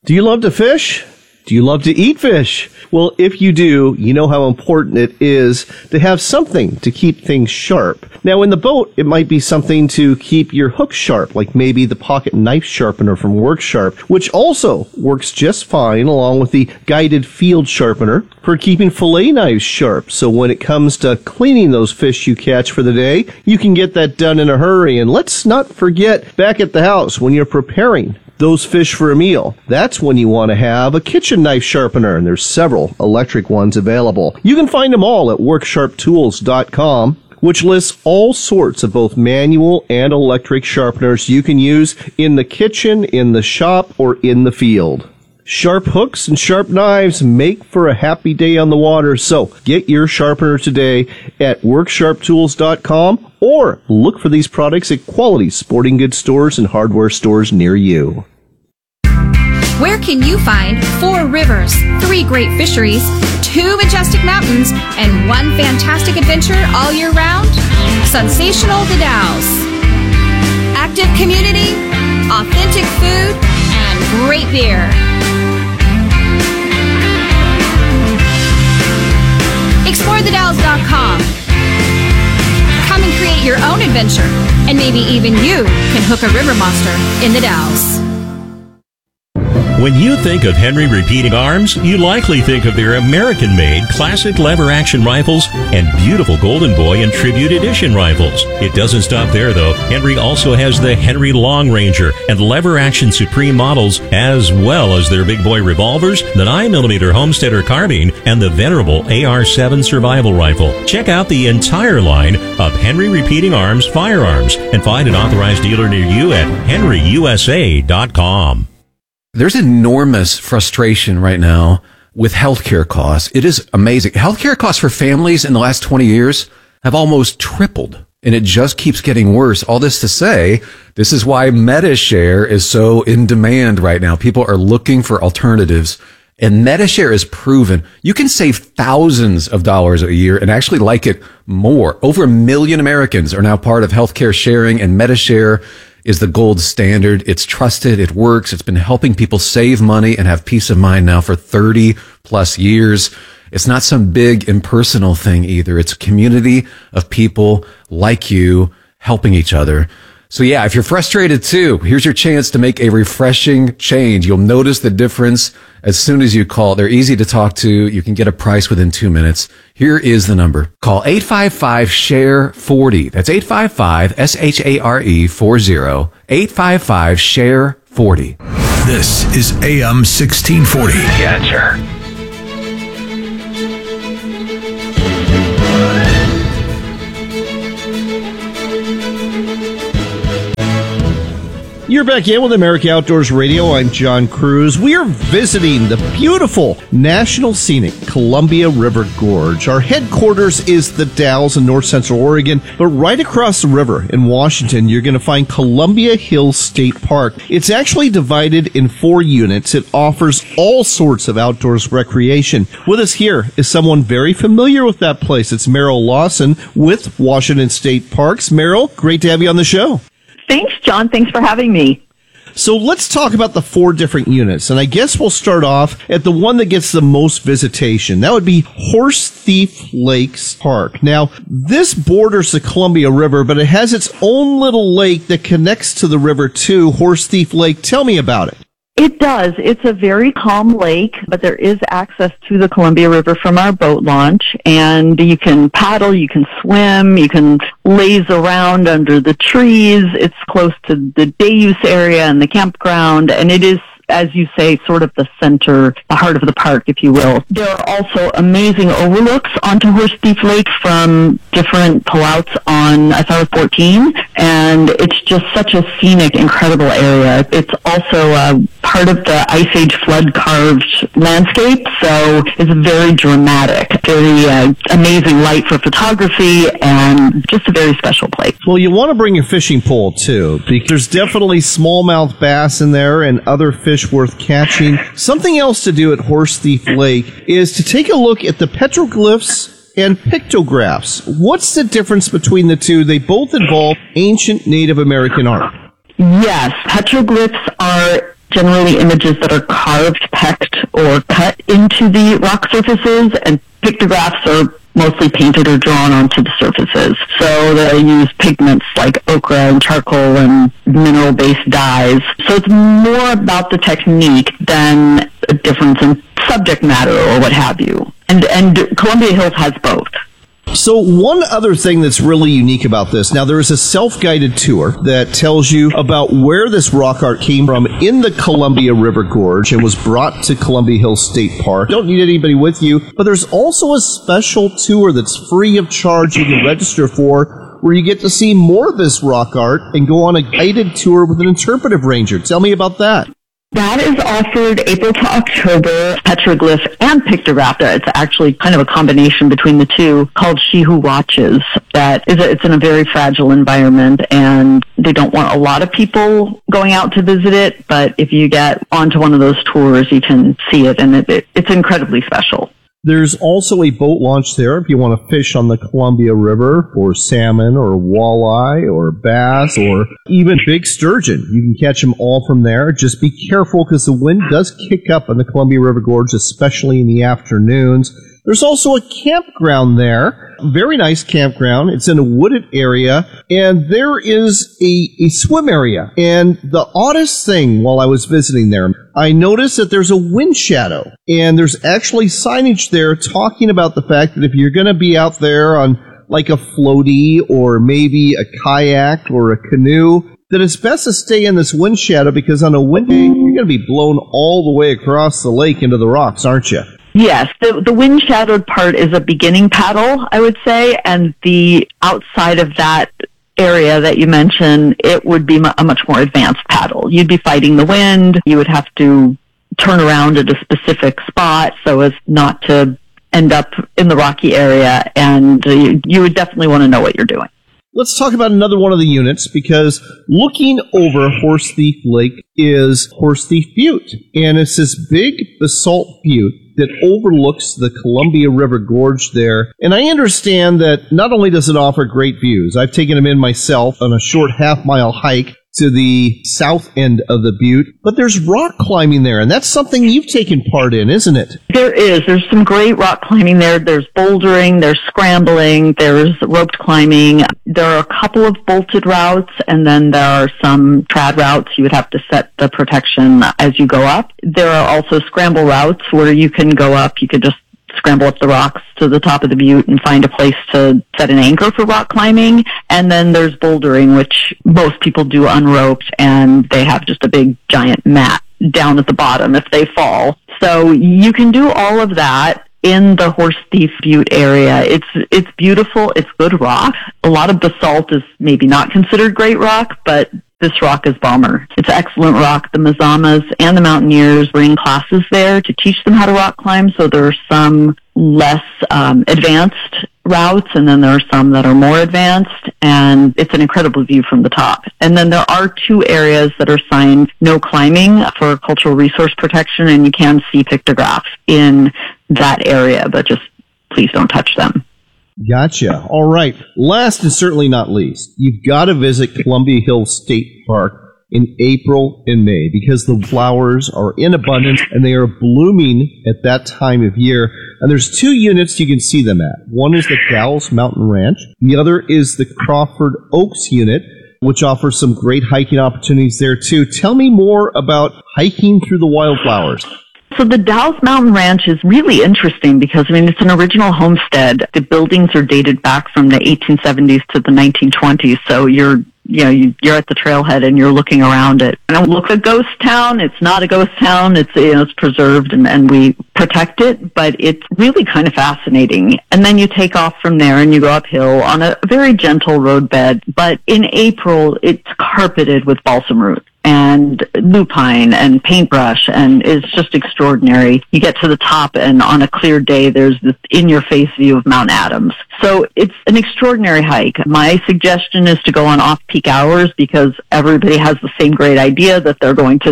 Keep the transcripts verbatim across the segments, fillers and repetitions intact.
Do you love to fish? Do you love to eat fish? Well, if you do, you know how important it is to have something to keep things sharp. Now, in the boat, it might be something to keep your hook sharp, like maybe the pocket knife sharpener from WorkSharp, which also works just fine along with the guided field sharpener for keeping fillet knives sharp. So when it comes to cleaning those fish you catch for the day, you can get that done in a hurry. And let's not forget, back at the house, when you're preparing those fish for a meal, that's when you want to have a kitchen knife sharpener, and there's several electric ones available. You can find them all at work sharp tools dot com, which lists all sorts of both manual and electric sharpeners you can use in the kitchen, in the shop, or in the field. Sharp hooks and sharp knives make for a happy day on the water, so get your sharpener today at work sharp tools dot com or look for these products at quality sporting goods stores and hardware stores near you. Where can you find four rivers, three great fisheries, two majestic mountains, and one fantastic adventure all year round? Sensational The Dalles. Active community, authentic food, and great beer. explore the dalles dot com. Come and create your own adventure, and maybe even you can hook a river monster in the Dalles. When you think of Henry Repeating Arms, you likely think of their American-made classic lever-action rifles and beautiful Golden Boy and Tribute Edition rifles. It doesn't stop there, though. Henry also has the Henry Long Ranger and lever-action Supreme models, as well as their big boy revolvers, the nine millimeter Homesteader carbine, and the venerable A R seven survival rifle. Check out the entire line of Henry Repeating Arms firearms and find an authorized dealer near you at henry u s a dot com. There's enormous frustration right now with healthcare costs. It is amazing. Healthcare costs for families in the last twenty years have almost tripled, and it just keeps getting worse. All this to say, this is why MediShare is so in demand right now. People are looking for alternatives, and MediShare is proven you can save thousands of dollars a year and actually like it more. Over a million Americans are now part of healthcare sharing, and MediShare is the gold standard. It's trusted. It works. It's been helping people save money and have peace of mind now for thirty plus years. It's not some big impersonal thing either. It's a community of people like you helping each other. So yeah, if you're frustrated too, here's your chance to make a refreshing change. You'll notice the difference as soon as you call. They're easy to talk to. You can get a price within two minutes. Here is the number. Call eight five five, S H A R E, forty. That's eight five five, S H A R E, forty. eight five five, S H A R E, forty. This is A M sixteen forty. The Answer. You're back in with America Outdoors Radio. I'm John Cruz. We are visiting the beautiful National Scenic Columbia River Gorge. Our headquarters is the Dalles in north central Oregon, but right across the river in Washington, you're going to find Columbia Hills State Park. It's actually divided in four units. It offers all sorts of outdoors recreation. With us here is someone very familiar with that place. It's Meryl Lawson with Washington State Parks. Meryl, great to have you on the show. Thanks, John. Thanks for having me. So let's talk about the four different units. And I guess we'll start off at the one that gets the most visitation. That would be Horse Thief Lakes Park. Now, this borders the Columbia River, but it has its own little lake that connects to the river too, Horse Thief Lake. Tell me about it. It does. It's a very calm lake, but there is access to the Columbia River from our boat launch, and you can paddle, you can swim, you can laze around under the trees. It's close to the day use area and the campground, and it is, as you say, sort of the center, the heart of the park, if you will. There are also amazing overlooks onto Horse Thief Lake from different pullouts on S R fourteen, and it's just such a scenic, incredible area. It's also uh, part of the Ice Age flood-carved landscape, so it's very dramatic, very uh, amazing light for photography, and just a very special place. Well, you want to bring your fishing pole, too, because there's definitely smallmouth bass in there and other fish worth catching. Something else to do at Horse Thief Lake is to take a look at the petroglyphs and pictographs. What's the difference between the two? They both involve ancient Native American art. Yes, petroglyphs are Generally images that are carved, pecked, or cut into the rock surfaces, and pictographs are mostly painted or drawn onto the surfaces. So they use pigments like ochre and charcoal and mineral-based dyes. So it's more about the technique than a difference in subject matter or what have you. And, and Columbia Hills has both. So one other thing that's really unique about this, now there is a self-guided tour that tells you about where this rock art came from in the Columbia River Gorge and was brought to Columbia Hills State Park. Don't need anybody with you, but there's also a special tour that's free of charge you can register for, where you get to see more of this rock art and go on a guided tour with an interpretive ranger. Tell me about that. That is offered April to October, petroglyph and pictograph. It's actually kind of a combination between the two, called She Who Watches. That is, a, it's in a very fragile environment, and they don't want a lot of people going out to visit it, but if you get onto one of those tours, you can see it, and it, it, it's incredibly special. There's also a boat launch there if you want to fish on the Columbia River for salmon or walleye or bass or even big sturgeon. You can catch them all from there. Just be careful because the wind does kick up in the Columbia River Gorge, especially in the afternoons. There's also a campground there, very nice campground. It's in a wooded area, and there is a, a swim area. And the oddest thing while I was visiting there, I noticed that there's a wind shadow, and there's actually signage there talking about the fact that if you're going to be out there on like a floaty or maybe a kayak or a canoe, that it's best to stay in this wind shadow because on a wind day, you're going to be blown all the way across the lake into the rocks, aren't you? Yes, the, the wind-shadowed part is a beginning paddle, I would say, and the outside of that area that you mentioned, it would be a much more advanced paddle. You'd be fighting the wind. You would have to turn around at a specific spot so as not to end up in the rocky area, and you, you would definitely want to know what you're doing. Let's talk about another one of the units, because looking over Horse Thief Lake is Horse Thief Butte, and it's this big basalt butte that overlooks the Columbia River Gorge there. And I understand that not only does it offer great views, I've taken them in myself on a short half-mile hike to the south end of the butte, but there's rock climbing there, and that's something you've taken part in, isn't it? There is. There's some great rock climbing there. There's bouldering, there's scrambling, there's roped climbing. There are a couple of bolted routes, and then there are some trad routes. You would have to set the protection as you go up. There are also scramble routes where you can go up. You could just scramble up the rocks to the top of the butte and find a place to set an anchor for rock climbing. And then there's bouldering, which most people do unroped, and they have just a big giant mat down at the bottom if they fall. So you can do all of that in the Horse Thief Butte area. It's it's beautiful. It's good rock. A lot of basalt is maybe not considered great rock, but this rock is Balmer. It's excellent rock. The Mazamas and the Mountaineers bring classes there to teach them how to rock climb, so there are some less um, advanced routes, and then there are some that are more advanced, and it's an incredible view from the top. And then there are two areas that are signed no climbing for cultural resource protection, and you can see pictographs in that area, but just please don't touch them. Gotcha. All right. Last and certainly not least, you've got to visit Columbia Hills State Park in April and May because the flowers are in abundance and they are blooming at that time of year. And there's two units you can see them at. One is the Dalles Mountain Ranch. The other is the Crawford Oaks unit, which offers some great hiking opportunities there too. Tell me more about hiking through the wildflowers. So the Dalles Mountain Ranch is really interesting because, I mean, it's an original homestead. The buildings are dated back from the eighteen seventies to the nineteen twenties. So you're, you know, you're at the trailhead and you're looking around it. And it looks like a ghost town. It's not a ghost town. It's, you know, it's preserved and, and we protect it, but it's really kind of fascinating. And then you take off from there and you go uphill on a very gentle roadbed. But in April, it's carpeted with balsam root and lupine and paintbrush, and it's just extraordinary. You get to the top, and on a clear day, there's this in-your-face view of Mount Adams. So it's an extraordinary hike. My suggestion is to go on off-peak hours because everybody has the same great idea that they're going to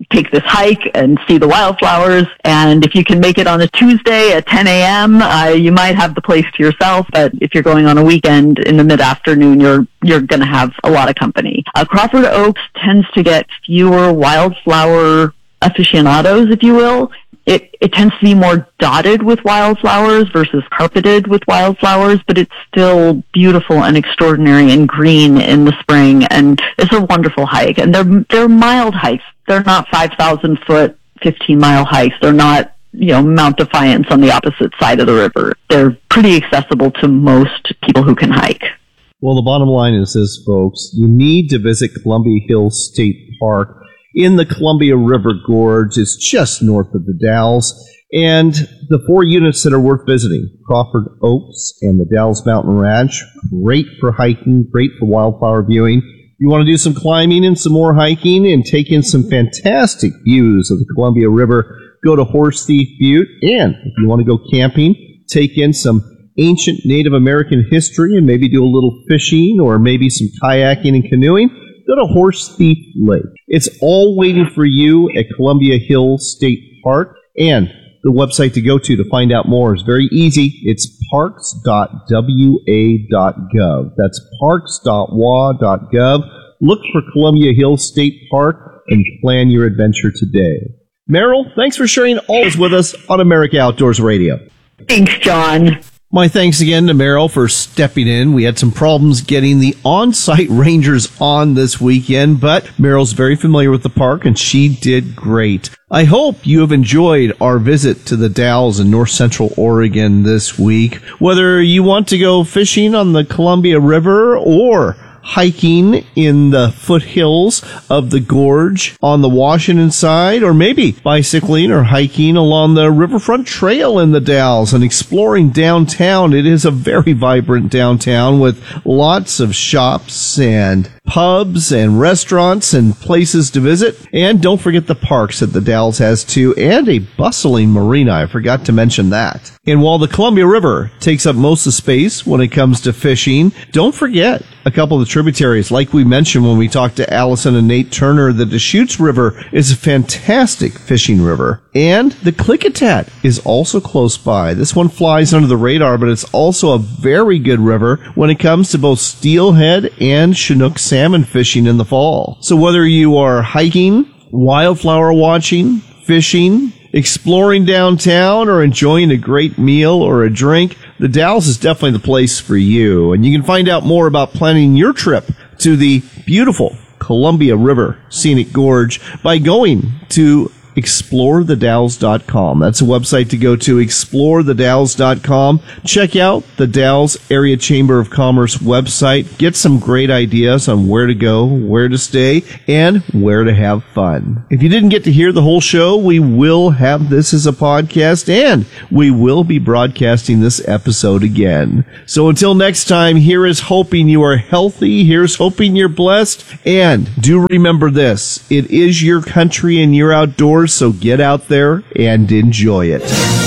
take this hike and see the wildflowers. And if you can make it on a Tuesday at ten a.m., uh, you might have the place to yourself. But if you're going on a weekend in the mid-afternoon, you're you're going to have a lot of company. Uh, Crawford Oaks tends to get fewer wildflower aficionados, if you will. It, it tends to be more dotted with wildflowers versus carpeted with wildflowers, but it's still beautiful and extraordinary and green in the spring, and it's a wonderful hike. And they're they're mild hikes. They're not five thousand foot, fifteen mile hikes. They're not, you know, Mount Defiance on the opposite side of the river. They're pretty accessible to most people who can hike. Well, the bottom line is this, folks. You need to visit Columbia Hills State Park in the Columbia River Gorge. It's just north of the Dalles. And the four units that are worth visiting, Crawford Oaks and the Dalles Mountain Ranch, great for hiking, great for wildflower viewing. You want to do some climbing and some more hiking and take in some fantastic views of the Columbia River, go to Horse Thief Butte. And if you want to go camping, take in some ancient Native American history and maybe do a little fishing or maybe some kayaking and canoeing, go to Horse Thief Lake. It's all waiting for you at Columbia Hills State Park. And the website to go to to find out more is very easy. It's parks dot w a dot gov. That's parks dot w a dot gov. Look for Columbia Hills State Park and plan your adventure today. Meryl, thanks for sharing all this with us on America Outdoors Radio. Thanks, John. My thanks again to Meryl for stepping in. We had some problems getting the on-site rangers on this weekend, but Meryl's very familiar with the park, and she did great. I hope you have enjoyed our visit to the Dalles in north central Oregon this week. Whether you want to go fishing on the Columbia River or hiking in the foothills of the gorge on the Washington side, or maybe bicycling or hiking along the Riverfront Trail in the Dalles and exploring downtown. It is a very vibrant downtown with lots of shops and pubs and restaurants and places to visit. And don't forget the parks that the Dalles has too, and a bustling marina. I forgot to mention that. And while the Columbia River takes up most of the space when it comes to fishing, don't forget a couple of the tributaries. Like we mentioned when we talked to Allison and Nate Turner, the Deschutes River is a fantastic fishing river. And the Klickitat is also close by. This one flies under the radar, but it's also a very good river when it comes to both steelhead and Chinook salmon fishing in the fall. So whether you are hiking, wildflower watching, fishing, exploring downtown, or enjoying a great meal or a drink, the Dalles is definitely the place for you. And you can find out more about planning your trip to the beautiful Columbia River Scenic Gorge by going to explore the dalles dot com. That's a website to go to, explore the dalles dot com. Check out the Dalles Area Chamber of Commerce website. Get some great ideas on where to go, where to stay, and where to have fun. If you didn't get to hear the whole show, we will have this as a podcast, and we will be broadcasting this episode again. So until next time, here is hoping you are healthy. Here's hoping you're blessed. And do remember this, it is your country and you're outdoors, so get out there and enjoy it.